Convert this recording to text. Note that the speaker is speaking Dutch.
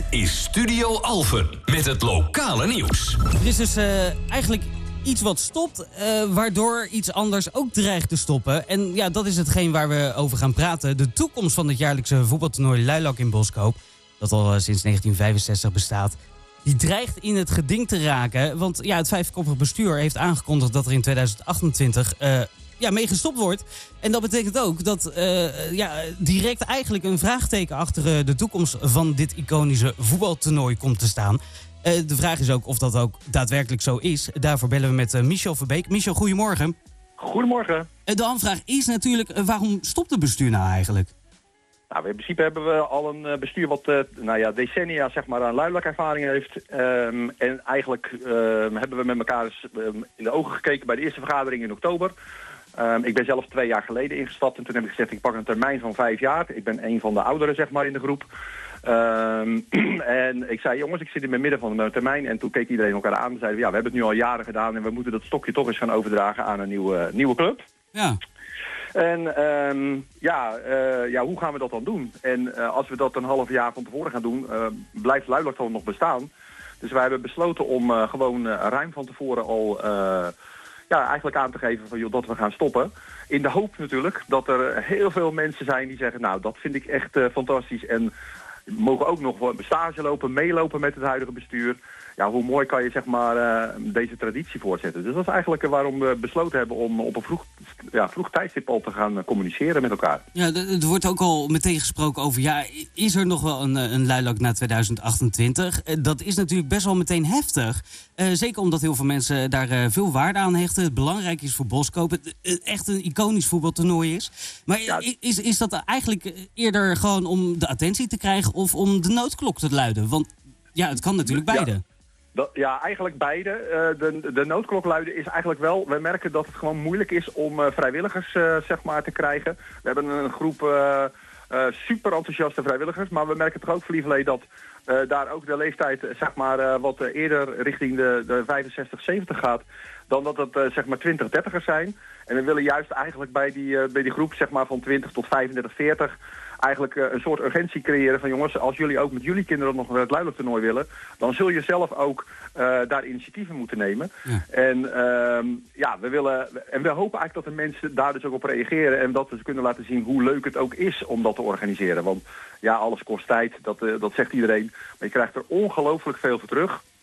Dit is Studio Alphen met het lokale nieuws. Er is dus eigenlijk iets wat stopt, waardoor iets anders ook dreigt te stoppen. En ja, dat is hetgeen waar we over gaan praten. De toekomst van het jaarlijkse voetbaltoernooi Luilak in Boskoop, dat al sinds 1965 bestaat, die dreigt in het geding te raken. Want ja, het vijfkoppig bestuur heeft aangekondigd dat er in 2028 mee gestopt wordt. En dat betekent ook dat direct eigenlijk een vraagteken achter de toekomst van dit iconische voetbaltoernooi komt te staan. De vraag is ook of dat ook daadwerkelijk zo is. Daarvoor bellen we met Michel Verbeek. Michel, goedemorgen. Goedemorgen. De aanvraag is natuurlijk, waarom stopt het bestuur nou eigenlijk? Nou, in principe hebben we al een bestuur wat decennia zeg maar, aan Luilak-ervaring heeft. En eigenlijk hebben we met elkaar eens, in de ogen gekeken bij de eerste vergadering in oktober. Ik ben zelf 2 jaar geleden ingestapt en toen heb ik gezegd, ik pak een termijn van 5 jaar. Ik ben een van de ouderen zeg maar, in de groep. En ik zei, jongens, ik zit in het midden van mijn termijn. En toen keek iedereen elkaar aan en zeiden we hebben het nu al jaren gedaan en we moeten dat stokje toch eens gaan overdragen aan een nieuwe club. Ja. En hoe gaan we dat dan doen? En als we dat een half jaar van tevoren gaan doen, blijft Luilak dan nog bestaan. Dus wij hebben besloten om gewoon ruim van tevoren al eigenlijk aan te geven van, dat we gaan stoppen. In de hoop natuurlijk dat er heel veel mensen zijn die zeggen, nou, dat vind ik echt fantastisch. En mogen ook nog stage lopen, meelopen met het huidige bestuur. Ja, hoe mooi kan je zeg maar deze traditie voortzetten. Dus dat is eigenlijk waarom we besloten hebben om op een vroeg tijdstip al te gaan communiceren met elkaar. Ja, er wordt ook al meteen gesproken over, is er nog wel een Luilak na 2028? Dat is natuurlijk best wel meteen heftig. Zeker omdat heel veel mensen daar veel waarde aan hechten. Het belangrijk is voor Boskoop. Het echt een iconisch voetbaltoernooi is. Maar is dat eigenlijk eerder gewoon om de attentie te krijgen of om de noodklok te luiden? Want ja, het kan natuurlijk beide. Eigenlijk beide. De noodklok luiden is eigenlijk wel. We merken dat het gewoon moeilijk is om vrijwilligers zeg maar te krijgen. We hebben een groep super enthousiaste vrijwilligers. Maar we merken toch ook, lieverlee, dat daar ook de leeftijd zeg maar wat eerder richting de 65, 70 gaat. Dan dat het zeg maar 20, 30'ers zijn. En we willen juist eigenlijk bij die groep zeg maar van 20 tot 35, 40... eigenlijk een soort urgentie creëren van, jongens, als jullie ook met jullie kinderen nog het Luilak-toernooi willen, dan zul je zelf ook daar initiatieven moeten nemen. Ja. En we hopen eigenlijk dat de mensen daar dus ook op reageren en dat ze kunnen laten zien hoe leuk het ook is om dat te organiseren. Want ja, alles kost tijd, dat zegt iedereen. Maar je krijgt er ongelooflijk veel voor terug.